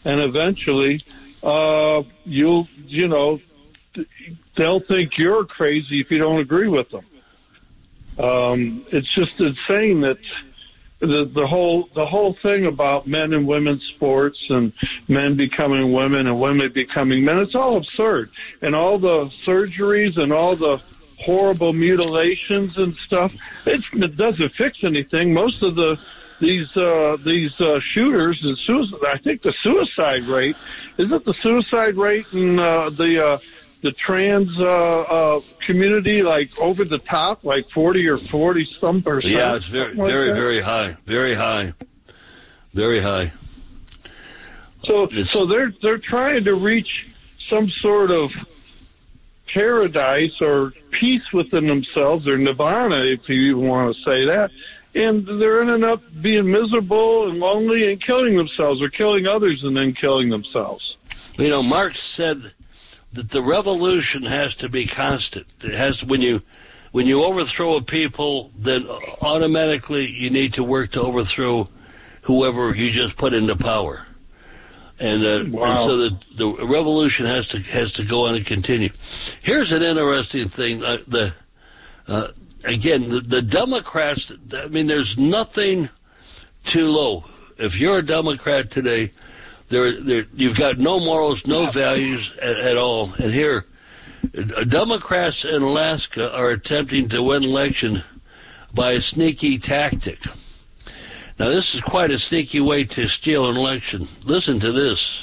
and eventually they'll think you're crazy if you don't agree with them. It's just insane that the whole thing about men and women's sports and men becoming women and women becoming men, it's all absurd. And all the surgeries and all the horrible mutilations and stuff, it doesn't fix anything. Most of these shooters and suicide, I think the suicide rate, isn't the suicide rate in the trans community like over the top, like 40 or 40 some percent? Yeah, it's very high, very high, very high. So they're trying to reach some sort of paradise or peace within themselves, or nirvana, if you even want to say that, and they're ending up being miserable and lonely and killing themselves, or killing others and then killing themselves. Marx said that the revolution has to be constant. It has when you overthrow a people, then automatically you need to work to overthrow whoever you just put into power. And so the revolution has to go on and continue. Here's an interesting thing. The Democrats, I mean, there's nothing too low. If you're a Democrat today, you've got no morals, no values at all. And here, Democrats in Alaska are attempting to win an election by a sneaky tactic. Now, this is quite a sneaky way to steal an election. Listen to this.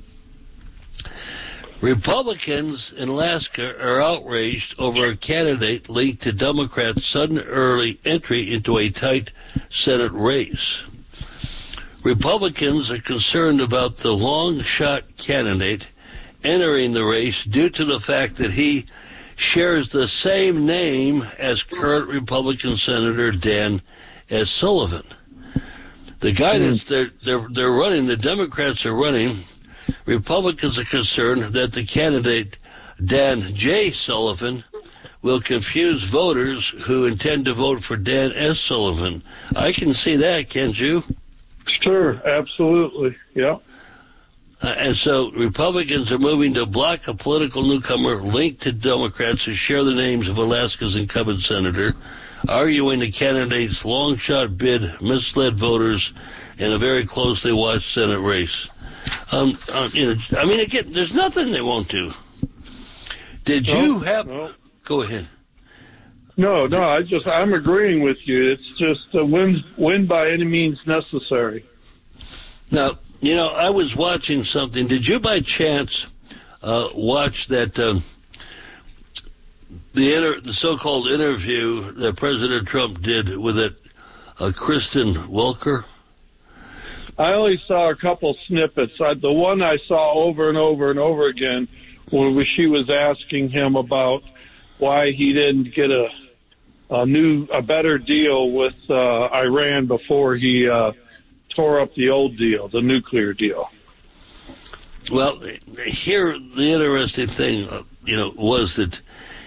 Republicans in Alaska are outraged over a candidate linked to Democrats' sudden early entry into a tight Senate race. Republicans are concerned about the long-shot candidate entering the race due to the fact that he shares the same name as current Republican Senator Dan S. Sullivan. The guy they're running, the Democrats are running, Republicans are concerned that the candidate Dan J. Sullivan will confuse voters who intend to vote for Dan S. Sullivan. I can see that, can't you? Sure, absolutely, yeah. And so Republicans are moving to block a political newcomer linked to Democrats who share the names of Alaska's incumbent senator, arguing the candidate's long-shot bid misled voters in a very closely watched Senate race. Again, there's nothing they won't do. Go ahead. No, I'm agreeing with you. It's just a win by any means necessary. Now, I was watching something. Did you by chance watch that the so-called interview that President Trump did with Kristen Welker? I only saw a couple snippets. The one I saw over and over and over again when she was asking him about why he didn't get a better deal with Iran before he tore up the old deal, the nuclear deal. Well, here the interesting thing, was that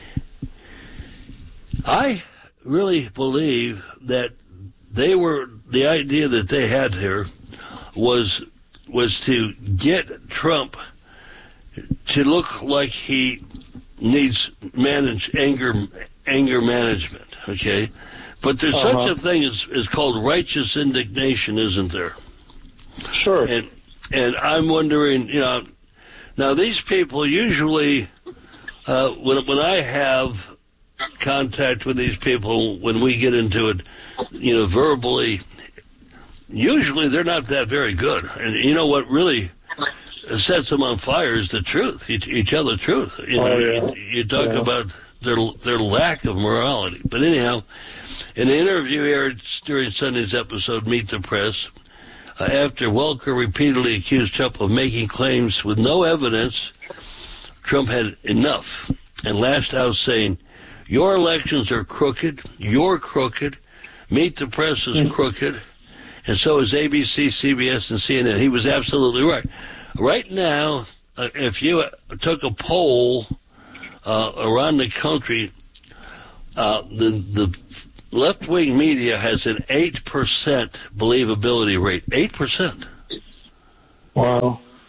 I really believe that the idea that they had here was to get Trump to look like he needs anger management, okay? But there's such a thing as called righteous indignation, isn't there? Sure. And I'm wondering, now these people usually, when I have contact with these people, when we get into it, verbally, usually they're not that very good. And what really sets them on fire is the truth. You tell the truth. You talk about their lack of morality. But anyhow, in an interview aired during Sunday's episode, Meet the Press, after Welker repeatedly accused Trump of making claims with no evidence, Trump had enough and lashed out saying, "Your elections are crooked. You're crooked. Meet the Press is crooked. And so is ABC, CBS, and CNN." He was absolutely right. Right now, if you took a poll around the country, the left-wing media has an 8% believability rate. 8%. Wow.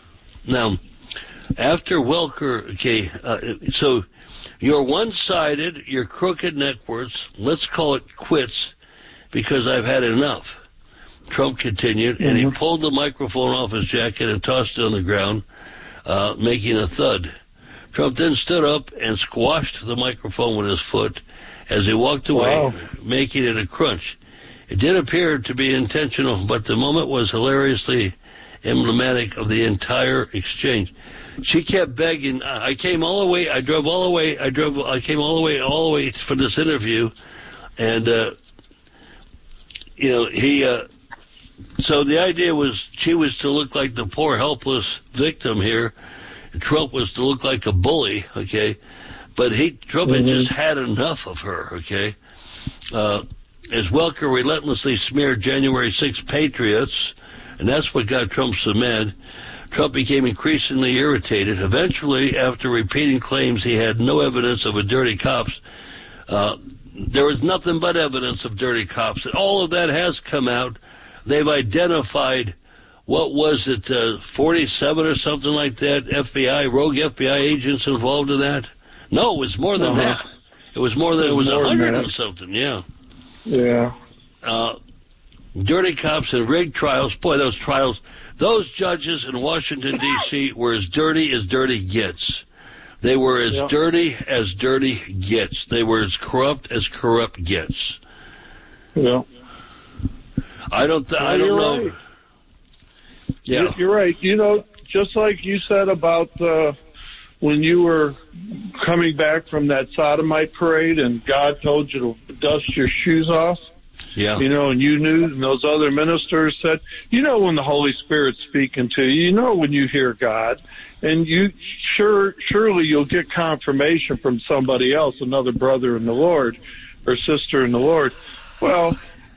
Now, after Welker, okay, so you're one-sided, you're crooked neckwards. Let's call it quits because I've had enough. Trump continued, and he pulled the microphone off his jacket and tossed it on the ground, making a thud. Trump then stood up and squashed the microphone with his foot as he walked away, making it a crunch. It did appear to be intentional, but the moment was hilariously emblematic of the entire exchange. She kept begging. I came all the way. I drove all the way. I came all the way for this interview, and he. So the idea was she was to look like the poor helpless victim here. Trump was to look like a bully. Okay, but Trump had just had enough of her. Okay, as Welker relentlessly smeared January 6 patriots, and that's what got Trump so mad. Trump became increasingly irritated. Eventually, after repeating claims he had no evidence of a dirty cops, there was nothing but evidence of dirty cops. And all of that has come out. They've identified, what was it, 47 or something like that, rogue FBI agents involved in that? No, it was more than that. It was more than, it was 100 and something, yeah. Yeah. Dirty cops and rigged trials. Boy, those trials, those judges in Washington, D.C. were as dirty gets. They were as dirty as dirty gets. They were as corrupt gets. Yeah. I don't know. Right. Yeah. You're right. You know, just like you said about when you were coming back from that sodomite parade and God told you to dust your shoes off. Yeah. You know, and you knew, and those other ministers said, you know when the Holy Spirit's speaking to you, you know when you hear God, and surely you'll get confirmation from somebody else, another brother in the Lord or sister in the Lord. Well,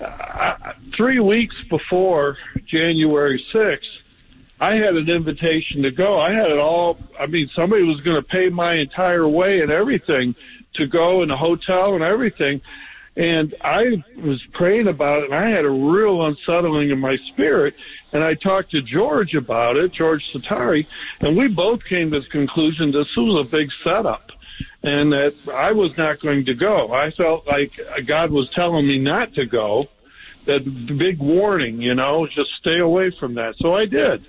3 weeks before January 6th, I had an invitation to go. I had it all. I mean, somebody was going to pay my entire way and everything to go in a hotel and everything. And I was praying about it, and I had a real unsettling in my spirit. And I talked to George about it, George Satari, and we both came to the conclusion this was a big setup and that I was not going to go. I felt like God was telling me not to go, that big warning, you know, just stay away from that. So I did.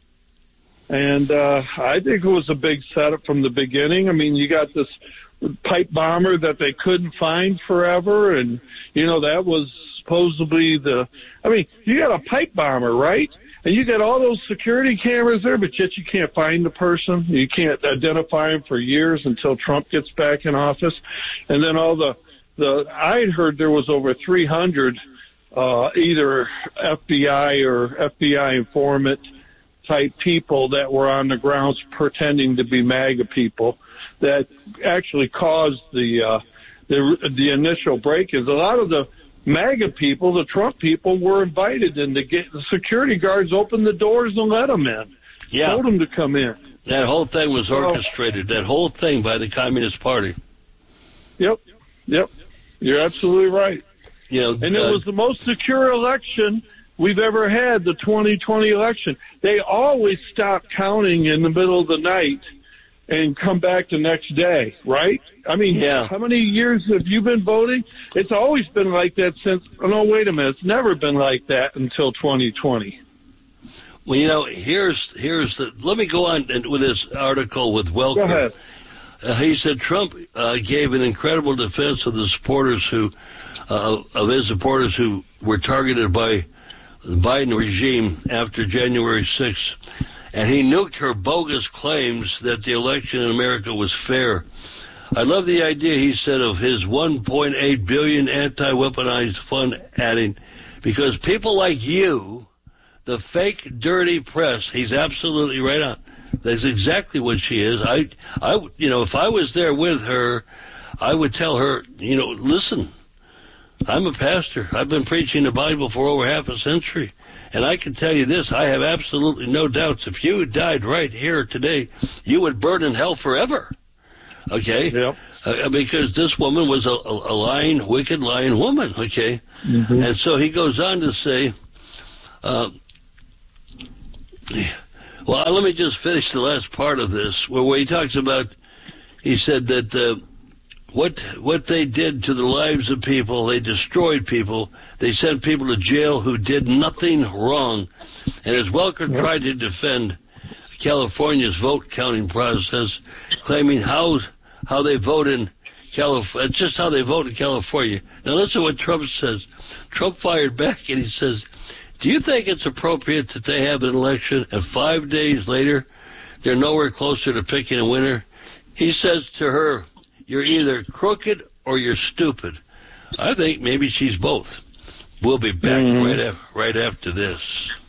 And I think it was a big setup from the beginning. I mean, you got this pipe bomber that they couldn't find forever, and you know that was supposedly you got a pipe bomber, right? And you got all those security cameras there, but yet you can't find the person. You can't identify him for years until Trump gets back in office. And then all I had heard there was over 300 either FBI or FBI informant type people that were on the grounds pretending to be MAGA people that actually caused the initial break-ins. A lot of the MAGA people, the Trump people, were invited in to get the security guards opened the doors and let them in. Yeah. Told them to come in. That whole thing was orchestrated. That whole thing by the Communist Party. Yep. You're absolutely right. You know, and it was the most secure election we've ever had, the 2020 election. They always stop counting in the middle of the night and come back the next day, right? I mean, How many years have you been voting? It's always been like that since, no, wait a minute, it's never been like that until 2020. Well, you know, let me go on with this article with Welker. Go ahead. He said Trump gave an incredible defense of the supporters of his supporters who were targeted by the Biden regime after January 6th. And he nuked her bogus claims that the election in America was fair. I love the idea, he said, of his $1.8 billion anti-weaponized fund, adding, because people like you, the fake, dirty press, he's absolutely right on. That's exactly what she is. If I was there with her, I would tell her, listen, I'm a pastor. I've been preaching the Bible for over half a century. And I can tell you this, I have absolutely no doubts. If you died right here today, you would burn in hell forever. Okay? Yep. Because this woman was a lying, wicked, lying woman. Okay? Mm-hmm. And so he goes on to say, Well, let me just finish the last part of this, where he talks about, he said that what they did to the lives of people, they destroyed people, they sent people to jail who did nothing wrong. And as Welker tried to defend California's vote counting process, claiming how they vote in California, just how they vote in California. Now listen to what Trump says. Trump fired back and he says, do you think it's appropriate that they have an election and 5 days later they're nowhere closer to picking a winner? He says to her, you're either crooked or you're stupid. I think maybe she's both. We'll be back right after this.